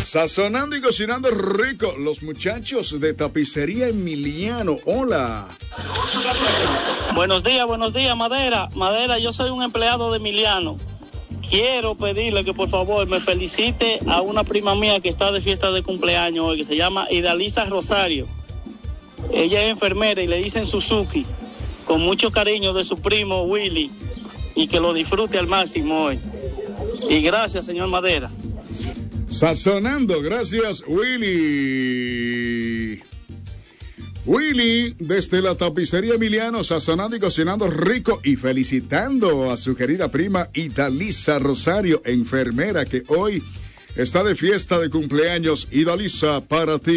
Sazonando y cocinando rico, los muchachos de Tapicería Emiliano. Hola. Buenos días, Madera. Madera, yo soy un empleado de Emiliano. Quiero pedirle que por favor me felicite a una prima mía que está de fiesta de cumpleaños hoy, que se llama Idalisa Rosario. Ella es enfermera y le dicen Suzuki, con mucho cariño de su primo Willy, y que lo disfrute al máximo hoy. Y gracias, señor Madera. Sazonando, gracias, Willy. Willy, desde la Tapicería Emiliano, sazonando y cocinando rico y felicitando a su querida prima Idalisa Rosario, enfermera, que hoy está de fiesta de cumpleaños. Idalisa, para ti.